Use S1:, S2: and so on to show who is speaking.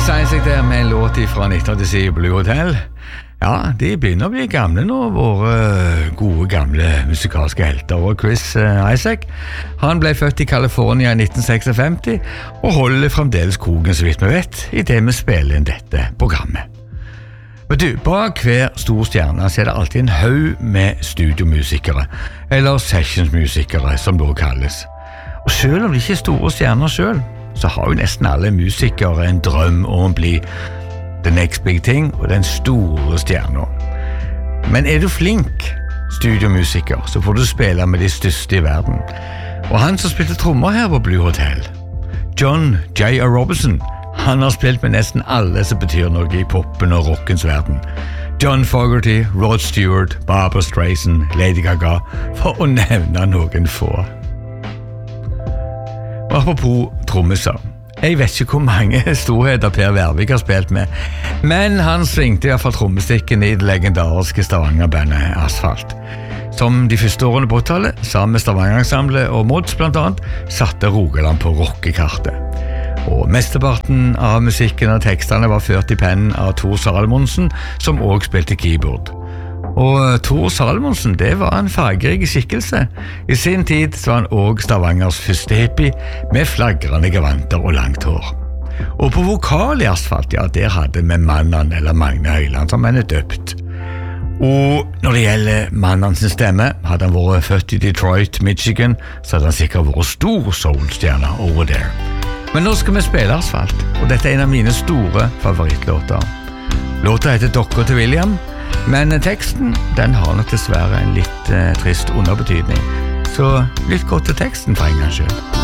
S1: Isaac der med en låt fra 1987 Blue Hotel. Ja, de begynner å bli gamle nå, våre gode gamle musikalske helter. Og Chris Isaac, han ble født i California i 1956 og holder fremdeles koken så vidt vi vet i det vi spiller inn dette programmet. Vet du, bak hver stor stjerne så det alltid en haug med studiomusikere, eller sessionsmusikere som da kalles. Og selv om de ikke er store stjerner selv, så har jo nesten alle musikere en drøm om å bli the next big thing og den store stjernen. Men er du flink studiomusiker, så får du spille med de største i verden. Og han som spilte trommer her på Blue Hotel, John J.R. Robinson, han har spilt med nesten alle som betyr noe i poppen og rockens verden. John Fogerty, Rod Stewart, Barbra Streisand, Lady Gaga, for å nevne noen få. Og apropos trommiser, jeg vet ikke hvor mange storheter Per Vervik har spilt med, men han svingte i hvert fall trommestikken i det legendariske Stavanger-bandet Asfalt. Som de første årene på 80-tallet, sammen med Stavanger-ensemblet og Mods blant annet, satte Rogaland på rockekartet. Og mesteparten av musikken og tekstene var ført i pennen av Tor Salomonsen, som også spilte keyboard. Og Tor Salomonsen, det var en fargerik skikkelse. I sin tid var han også Stavangers første hippie, med flagrende gevanter og langt hår. Og på vokal i Asfalt, ja, der hadde vi Mannan eller Magne Høyland, som han døpt. Og når det gjelder Mannans stemme, hadde han vært født i Detroit, Michigan, så hadde han sikkert vært stor soulstjerne over there. Men nå skal vi spille Asfalt, og dette er en av mine store favorittlåter. Låta heter Dokka til William, men teksten, den har nok dessverre en litt trist underbetydning. Så lytt godt til teksten for en gang skyld.